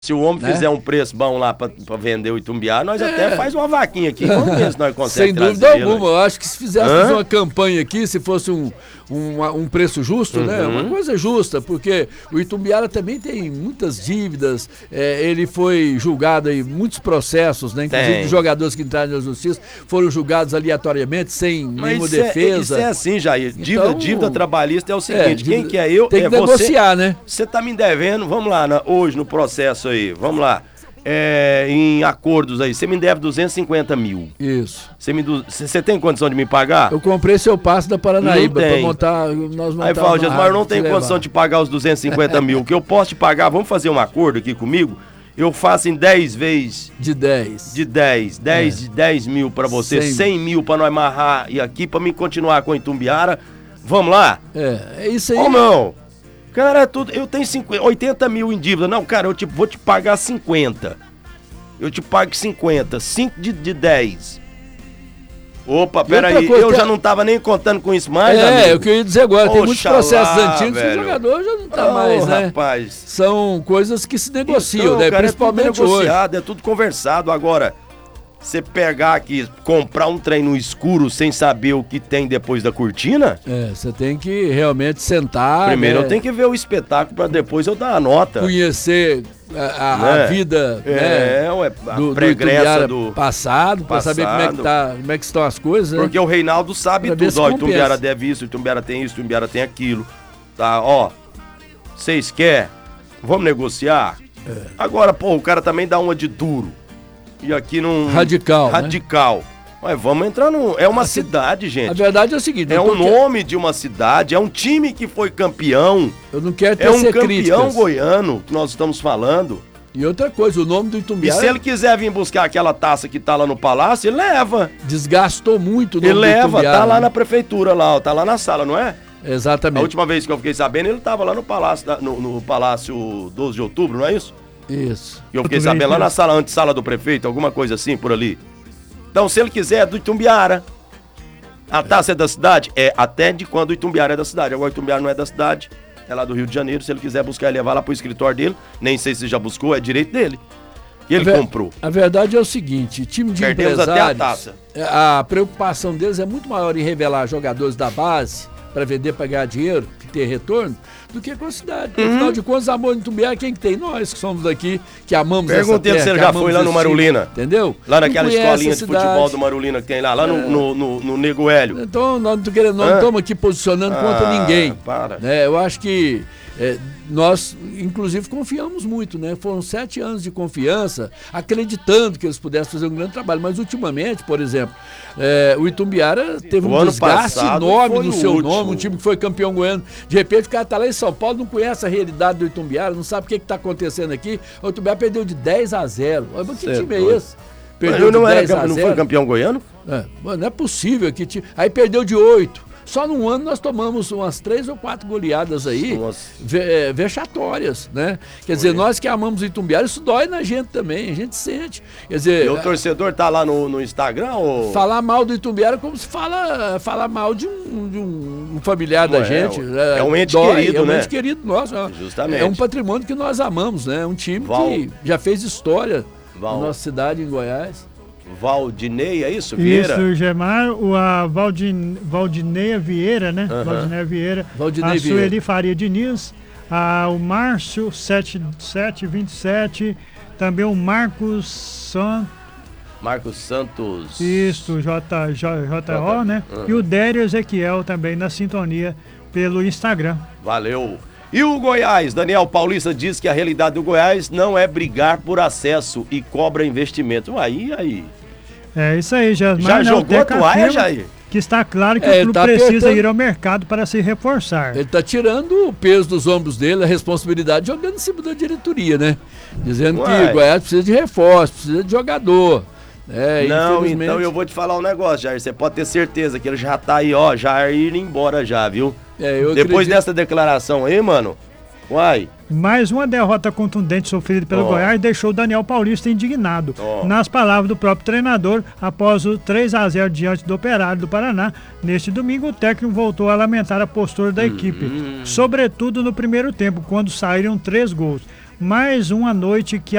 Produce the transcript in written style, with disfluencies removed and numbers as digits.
Se o homem fizer um preço bom lá pra vender o Itumbiara, nós até faz uma vaquinha aqui. Vamos ver se nós conseguimos. Sem dúvida alguma. Eu acho que se fizéssemos uma campanha aqui, se fosse um preço justo, né? Uma coisa justa, porque o Itumbiara também tem muitas dívidas. Ele foi julgado em muitos processos, né? Inclusive os jogadores que entraram na justiça foram julgados aleatoriamente, sem nenhuma defesa. Isso é assim, Jair. Dívida trabalhista é o seguinte: quem que é eu? Tem que negociar, né? Você tá me devendo, vamos lá, hoje no processo aí, vamos lá. Em acordos aí, você me deve 250 mil. Isso. Você tem condição de me pagar? Eu comprei seu passe da Paranaíba pra montar. Aí fala, Jesmar, eu não tenho condição de pagar os 250 mil. O que eu posso te pagar, vamos fazer um acordo aqui comigo? Eu faço em 10 vezes. De 10. De 10 mil pra você, 100 mil pra nós amarrar e aqui pra mim continuar com a Itumbiara. Vamos lá? É isso aí. Ou não? Cara, eu tenho 80 mil em dívida. Não, cara, eu vou te pagar 50. Eu te pago 50. 5 de 10. Opa, peraí. Eu já não tava nem contando com isso mais, amigo. Eu queria dizer agora. Tem muitos processos antigos que o jogador já não tá mais, né? Rapaz. São coisas que se negociam, então, né? Cara, principalmente é tudo negociado, é tudo conversado. Agora, você pegar aqui, comprar um trem no escuro sem saber o que tem depois da cortina... Você tem que realmente sentar... Primeiro eu tenho que ver o espetáculo para depois eu dar a nota. Conhecer a vida a pregressa do passado, para saber como é que estão as coisas. Porque o Reinaldo sabe tudo. Ó, o Itumbiara deve isso, o Itumbiara tem isso, o Itumbiara tem aquilo. Tá, ó, vocês querem? Vamos negociar? Agora, pô, o cara também dá uma de duro. E aqui num... Radical. Mas vamos entrar num... É uma cidade, gente. A verdade é o seguinte... É o nome de uma cidade, é um time que foi campeão. Eu não quero ter campeão críticas. Goiano que nós estamos falando. E outra coisa, o nome do Itumbiara... E se ele quiser vir buscar aquela taça que tá lá no palácio, ele leva. Desgastou muito o nome do Itumbiara. Tá lá na prefeitura, lá, ó, tá lá na sala, não é? Exatamente. A última vez que eu fiquei sabendo, ele tava lá no palácio, no Palácio 12 de Outubro, não é isso? Isso. E eu fiquei sabendo lá na sala, antessala do prefeito, alguma coisa assim, por ali. Então, se ele quiser, é do Itumbiara. A taça é da cidade? É até de quando o Itumbiara é da cidade. Agora o Itumbiara não é da cidade, é lá do Rio de Janeiro. Se ele quiser buscar e levar lá pro escritório dele, nem sei se já buscou, é direito dele. E ele comprou. A verdade é o seguinte, time de empresários, até a taça. A preocupação deles é muito maior em revelar jogadores da base para vender, para ganhar dinheiro, que ter retorno, do que com a cidade. Afinal de contas, amor em Itumbiara, quem que tem? Nós que somos daqui, que amamos essa terra. Perguntei se ele já foi lá no Marulina. Entendeu? Lá naquela escolinha de futebol do Marulina que tem lá no Nego Hélio. Então, nós não estamos aqui posicionando contra ninguém. Para. Eu acho que nós, inclusive, confiamos muito, né? Foram 7 anos de confiança, acreditando que eles pudessem fazer um grande trabalho. Mas, ultimamente, por exemplo, o Itumbiara teve um desgaste enorme no seu nome, um time que foi campeão goiano. De repente, o cara está lá em São Paulo, não conhece a realidade do Itumbiara, não sabe o que está acontecendo aqui. O Itumbiara perdeu de 10-0. Mas que time é esse? Perdeu de 10-0. Não foi campeão goiano? Não é possível. Aí perdeu de 8. Só num ano nós tomamos umas 3 ou 4 goleadas aí, vexatórias, né? Quer dizer, nós que amamos o Itumbiara, isso dói na gente também, a gente sente. Quer dizer, e o torcedor tá lá no Instagram ou... Falar mal do Itumbiara como se fala mal de um familiar da gente. É um ente querido, né? É um ente querido nosso. Justamente. É um patrimônio que nós amamos, né? Um time que já fez história na nossa cidade, em Goiás. Valdinei, é isso, Vieira? Isso, Gemar, a Valdineia Vieira, né? Valdineia Vieira, a Sueli Faria Diniz, o Márcio 7727, também o Marcos Santos. Isso, JO, né? E o Dério Ezequiel também na sintonia pelo Instagram. Valeu. E o Goiás, Daniel Paulista diz que a realidade do Goiás não é brigar por acesso e cobra investimento. Aí. É isso aí, já jogou a toalha, Jair? Que está claro que o clube precisa ir ao mercado para se reforçar. Ele está tirando o peso dos ombros dele, a responsabilidade, jogando em cima da diretoria, né? Dizendo que o Goiás precisa de reforço, precisa de jogador. Não, então eu vou te falar um negócio, Jair. Você pode ter certeza que ele já tá aí, ó, já indo embora já, viu? Depois dessa declaração aí, mano, Mais uma derrota contundente sofrida pelo Goiás deixou o Daniel Paulista indignado. Nas palavras do próprio treinador, após o 3-0 diante do Operário do Paraná, neste domingo o técnico voltou a lamentar a postura da equipe, sobretudo no primeiro tempo, quando saíram 3 gols. mais uma noite que